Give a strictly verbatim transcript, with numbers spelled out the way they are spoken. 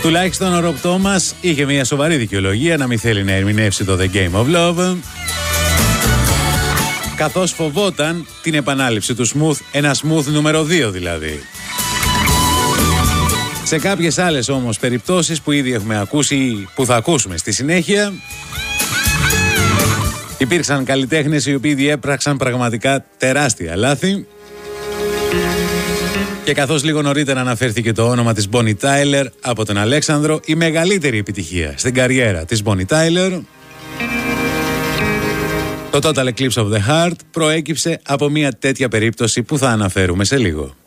Τουλάχιστον ο Ρομπ Τόμας είχε μια σοβαρή δικαιολογία να μην θέλει να ερμηνεύσει το The Game of Love, καθώς φοβόταν την επανάληψη του Smooth, ένα Smooth νούμερο δύο δηλαδή. Σε κάποιες άλλες όμως περιπτώσεις που ήδη έχουμε ακούσει ή που θα ακούσουμε στη συνέχεια, υπήρξαν καλλιτέχνες οι οποίοι διέπραξαν πραγματικά τεράστια λάθη. Και καθώς λίγο νωρίτερα αναφέρθηκε το όνομα της Bonnie Tyler από τον Αλέξανδρο, η μεγαλύτερη επιτυχία στην καριέρα της Bonnie Tyler, το Total Eclipse of the Heart, προέκυψε από μια τέτοια περίπτωση που θα αναφέρουμε σε λίγο.